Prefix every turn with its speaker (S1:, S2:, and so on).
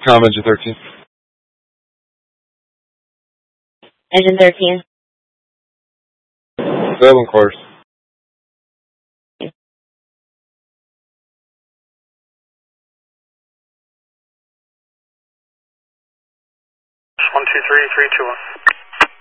S1: Engine 13.
S2: Engine 13.
S1: 7 course.
S3: One, two, three, 3, 2, 1.